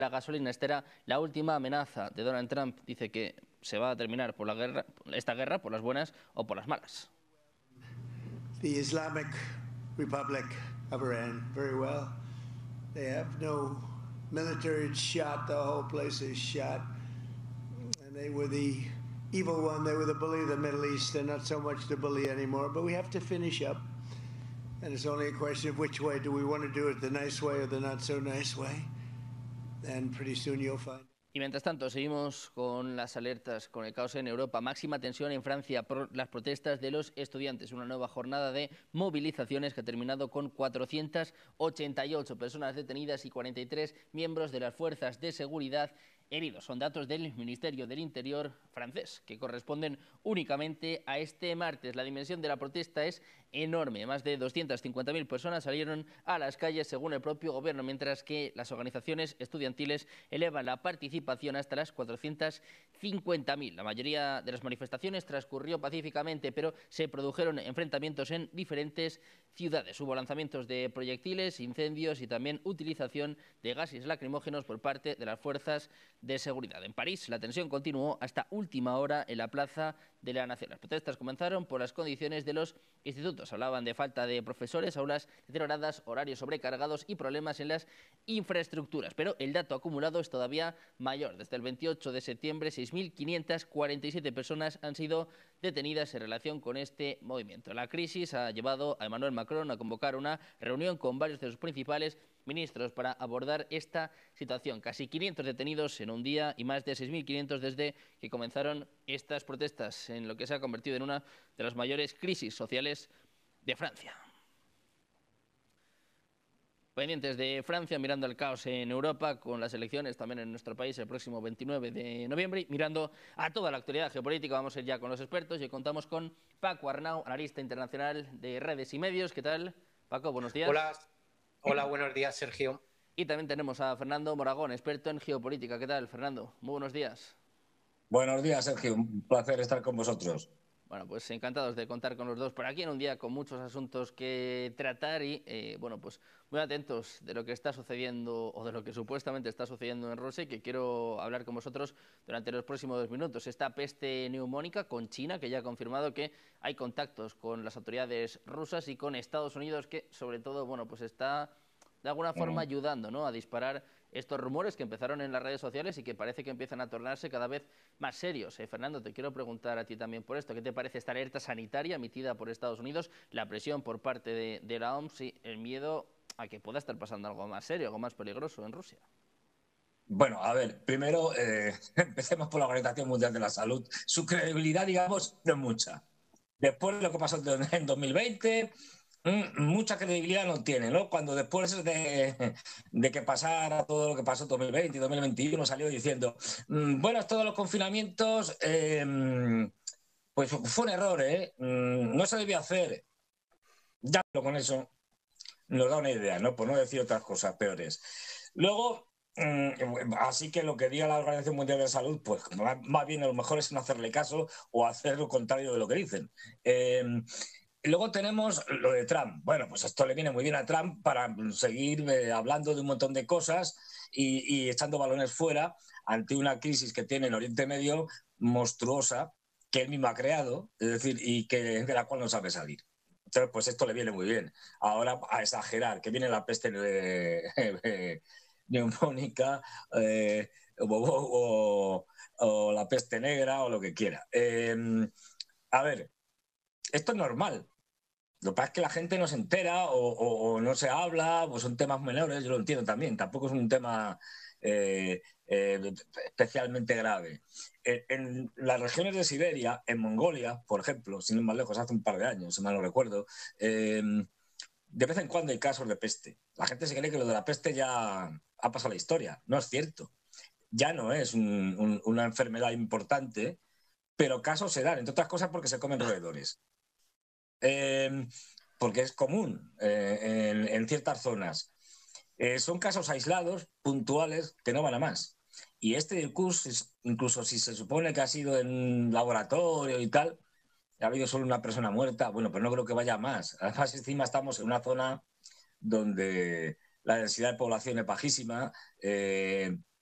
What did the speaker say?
La gasolina. Esta era la última amenaza de Donald Trump. Dice que se va a terminar por esta guerra por las buenas o por las malas. The Islamic Republic of Iran, very well. They have no military. It's shot. The whole place is shot. And they were the evil one. They were the bully of the Middle East. They're not so much the bully anymore. But we have to finish up. And it's only a question of which way. Do we want to do it the nice way or the not so nice way? And pretty soon you'll find. Y mientras tanto, seguimos con las alertas, con el caos en Europa. Máxima tensión en Francia por las protestas de los estudiantes. Una nueva jornada de movilizaciones que ha terminado con 488 personas detenidas y 43 miembros de las fuerzas de seguridad heridos. Son datos del Ministerio del Interior francés, que corresponden únicamente a este martes. La dimensión de la protesta es enorme. Más de 250.000 personas salieron a las calles, según el propio gobierno, mientras que las organizaciones estudiantiles elevan la participación hasta las 450.000. La mayoría de las manifestaciones transcurrió pacíficamente, pero se produjeron enfrentamientos en diferentes ciudades. Hubo lanzamientos de proyectiles, incendios y también utilización de gases lacrimógenos por parte de las fuerzas de seguridad. En París, la tensión continuó hasta última hora en la Plaza de la Nación. Las protestas comenzaron por las condiciones de los institutos. Hablaban de falta de profesores, aulas deterioradas, horarios sobrecargados y problemas en las infraestructuras. Pero el dato acumulado es todavía mayor. Desde el 28 de septiembre, 6.547 personas han sido detenidas en relación con este movimiento. La crisis ha llevado a Emmanuel Macron a convocar una reunión con varios de sus principales ministros para abordar esta situación. Casi 500 detenidos en un día y más de 6.500 desde que comenzaron estas protestas, en lo que se ha convertido en una de las mayores crisis sociales de Francia. Pendientes de Francia, mirando el caos en Europa, con las elecciones también en nuestro país el próximo 29 de noviembre, y mirando a toda la actualidad geopolítica, vamos a ir ya con los expertos y contamos con Paco Arnau, analista internacional de redes y medios. ¿Qué tal, Paco? Buenos días. Hola, buenos días, Sergio. Y también tenemos a Fernando Moragón, experto en geopolítica. ¿Qué tal, Fernando? Muy buenos días. Buenos días, Sergio. Un placer estar con vosotros. Bueno, pues encantados de contar con los dos por aquí en un día con muchos asuntos que tratar y, bueno, pues muy atentos de lo que está sucediendo o de lo que supuestamente está sucediendo en Rusia, que quiero hablar con vosotros durante los próximos 2 minutos. Esta peste neumónica con China, que ya ha confirmado que hay contactos con las autoridades rusas, y con Estados Unidos, que sobre todo, bueno, pues está de alguna forma ayudando, ¿no?, a disparar estos rumores que empezaron en las redes sociales y que parece que empiezan a tornarse cada vez más serios. Fernando, te quiero preguntar a ti también por esto. ¿Qué te parece esta alerta sanitaria emitida por Estados Unidos, la presión por parte de la OMS y el miedo a que pueda estar pasando algo más serio, algo más peligroso en Rusia? Bueno, a ver, primero empecemos por la Organización Mundial de la Salud. Su credibilidad, digamos, no es mucha. Después de lo que pasó en 2020... mucha credibilidad no tiene, ¿no? Cuando después de que pasara todo lo que pasó en 2020 y 2021 salió diciendo, bueno, todos los confinamientos, pues fue un error, no se debía hacer. Ya con eso nos da una idea, ¿no? Por no decir otras cosas peores. Luego, así que lo que diga la Organización Mundial de la Salud, pues más bien a lo mejor es no hacerle caso o hacer lo contrario de lo que dicen. Luego tenemos lo de Trump. Bueno, pues esto le viene muy bien a Trump para seguir hablando de un montón de cosas y echando balones fuera ante una crisis que tiene en Oriente Medio monstruosa, que él mismo ha creado, es decir, y de la cual no sabe salir. Entonces, pues esto le viene muy bien. Ahora, a exagerar, que viene la peste neumónica o la peste negra o lo que quiera. A ver, esto es normal. Lo que pasa es que la gente no se entera o no se habla, pues son temas menores, yo lo entiendo también, tampoco es un tema especialmente grave. En las regiones de Siberia, en Mongolia, por ejemplo, sin ir más lejos, hace un par de años, si mal no recuerdo, de vez en cuando hay casos de peste. La gente se cree que lo de la peste ya ha pasado la historia. No es cierto. Ya no es una enfermedad importante, pero casos se dan, entre otras cosas porque se comen roedores. Porque es común en ciertas zonas. Son casos aislados, puntuales, que no van a más. Y este virus, incluso si se supone que ha sido en un laboratorio y tal, ha habido solo una persona muerta, bueno, pero no creo que vaya a más. Además, encima estamos en una zona donde la densidad de población es bajísima,